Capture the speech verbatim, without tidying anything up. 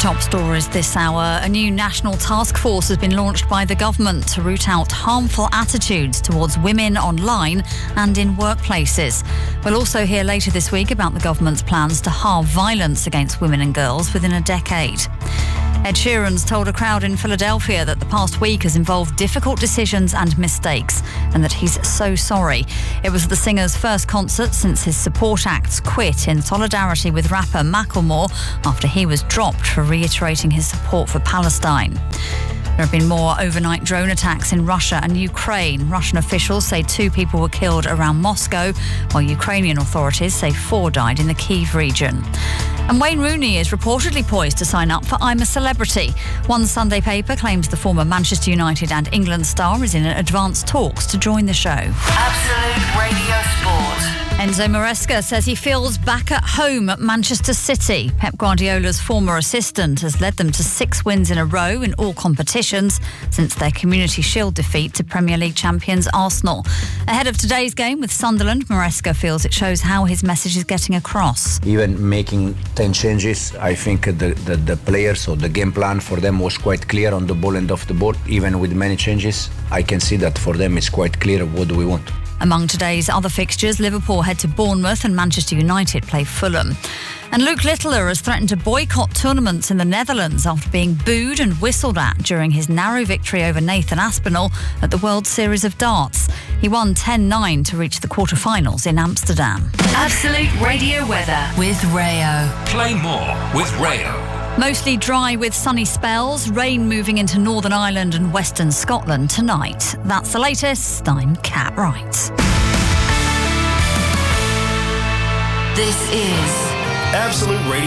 Top stories this hour. A new national task force has been launched by the government to root out harmful attitudes towards women online and in workplaces. We'll also hear later this week about the government's plans to halve violence against women and girls within a decade. Ed Sheeran's told a crowd in Philadelphia that the past week has involved difficult decisions and mistakes, and that he's so sorry. It was the singer's first concert since his support acts quit in solidarity with rapper Macklemore after he was dropped for reiterating his support for Palestine. There have been more overnight drone attacks in Russia and Ukraine. Russian officials say two people were killed around Moscow, while Ukrainian authorities say four died in the Kyiv region. And Wayne Rooney is reportedly poised to sign up for I'm a Celebrity. One Sunday paper claims the former Manchester United and England star is in advanced talks to join the show. Absolute Radio Sport. Enzo Maresca says he feels back at home at Manchester City. Pep Guardiola's former assistant has led them to six wins in a row in all competitions since their Community Shield defeat to Premier League champions Arsenal. Ahead of today's game with Sunderland, Maresca feels it shows how his message is getting across. Even making ten changes, I think the, the, the players or the game plan for them was quite clear on the ball and off the ball. Even with many changes, I can see that for them it's quite clear what do we want. Among today's other fixtures, Liverpool head to Bournemouth and Manchester United play Fulham. And Luke Littler has threatened to boycott tournaments in the Netherlands after being booed and whistled at during his narrow victory over Nathan Aspinall at the World Series of Darts. He won ten nine to reach the quarterfinals in Amsterdam. Absolute Radio weather with Rayo. Play more with Rayo. Mostly dry with sunny spells, rain moving into Northern Ireland and Western Scotland tonight. That's the latest. I'm Kat Wright. This is Absolute Radio.